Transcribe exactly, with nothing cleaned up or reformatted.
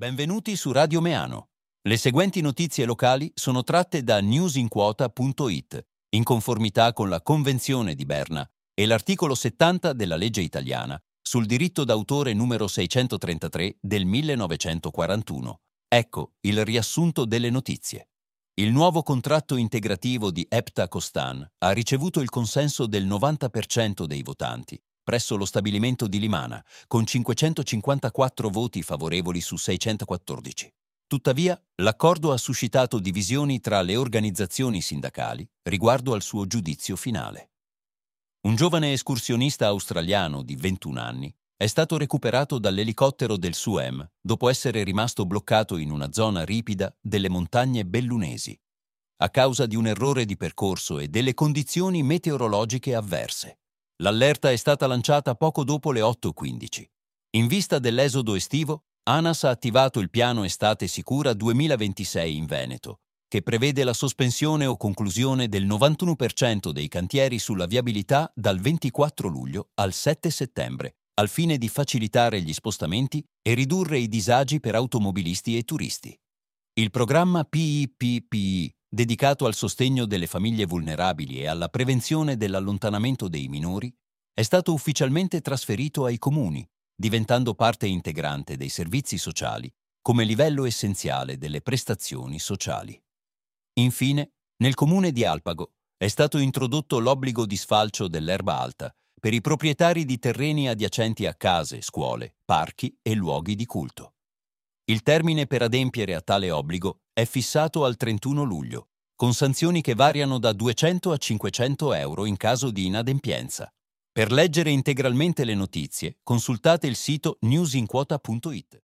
Benvenuti su Radio Meano. Le seguenti notizie locali sono tratte da newsinquota punto it, in conformità con la Convenzione di Berna e l'articolo settanta della legge italiana sul diritto d'autore numero seicentotrentatré del millenovecentoquarantuno. Ecco il riassunto delle notizie. Il nuovo contratto integrativo di Epta Costan ha ricevuto il consenso del novanta per cento dei votanti presso lo stabilimento di Limana, con cinquecentocinquantaquattro voti favorevoli su seicentoquattordici. Tuttavia, l'accordo ha suscitato divisioni tra le organizzazioni sindacali riguardo al suo giudizio finale. Un giovane escursionista australiano di ventuno anni è stato recuperato dall'elicottero del S U E M dopo essere rimasto bloccato in una zona ripida delle montagne bellunesi, a causa di un errore di percorso e delle condizioni meteorologiche avverse. L'allerta è stata lanciata poco dopo le otto e quindici. In vista dell'esodo estivo, ANAS ha attivato il piano Estate Sicura duemilaventisei in Veneto, che prevede la sospensione o conclusione del novantuno per cento dei cantieri sulla viabilità dal ventiquattro luglio al sette settembre, al fine di facilitare gli spostamenti e ridurre i disagi per automobilisti e turisti. Il programma P I P P I, dedicato al sostegno delle famiglie vulnerabili e alla prevenzione dell'allontanamento dei minori, è stato ufficialmente trasferito ai comuni, diventando parte integrante dei servizi sociali come livello essenziale delle prestazioni sociali. Infine, nel comune di Alpago è stato introdotto l'obbligo di sfalcio dell'erba alta per i proprietari di terreni adiacenti a case, scuole, parchi e luoghi di culto. Il termine per adempiere a tale obbligo è fissato al trentuno luglio, con sanzioni che variano da duecento a cinquecento euro in caso di inadempienza. Per leggere integralmente le notizie, consultate il sito newsinquota punto it.